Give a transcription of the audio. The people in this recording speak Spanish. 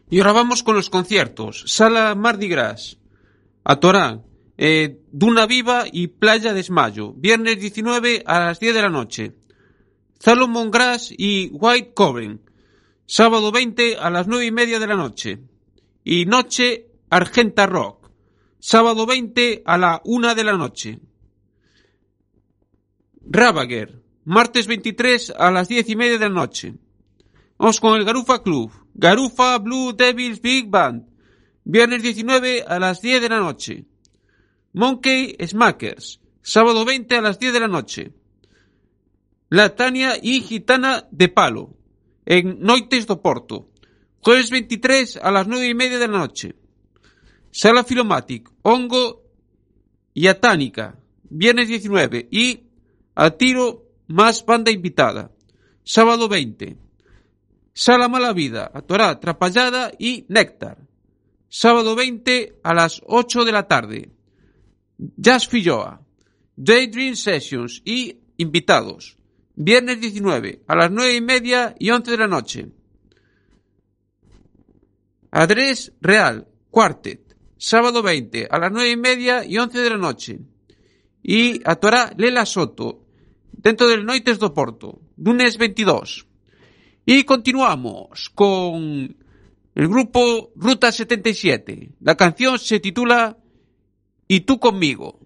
Y ahora vamos con los conciertos. Sala Mardi Gras, Atorán, Duna Viva y Playa Desmayo. Viernes 19 a las 10 de la noche. Salomon Grass y White Coven. Sábado 20 a las 9:30 de la noche. Y Noche Argenta Rock. Sábado 20 a la 1 de la noche. Ravager. Martes 23 a las 10:30 de la noche. Vamos con el Garufa Club. Garufa Blue Devils Big Band. Viernes 19 a las 10 de la noche. Monkey Smackers. Sábado 20 a las 10 de la noche. La Tania y Gitana de Palo. En Noites do Porto. Jueves 23 a las 9:30 de la noche. Sala Filomatic. Hongo y Atánica. Viernes 19. Y a tiro más banda invitada. Sábado 20. Sala Mala Vida, Atorá, Trapallada y Néctar. Sábado 20 a las 8 de la tarde. Jazz Filloa, Daydream Sessions y invitados. Viernes 19 a las 9:30 y 11 de la noche. Adrés Real, Quartet. Sábado 20 a las 9:30 y 11 de la noche. Y Atorá Lela Soto, dentro del Noites do Porto. Lunes 22. Y continuamos con el grupo Ruta 77. La canción se titula Y tú conmigo.